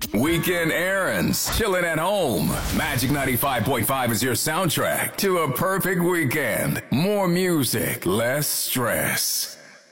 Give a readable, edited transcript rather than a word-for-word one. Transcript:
Weekend errands, chilling at home. Magic 95.5 is your soundtrack to a perfect weekend. More music, less stress.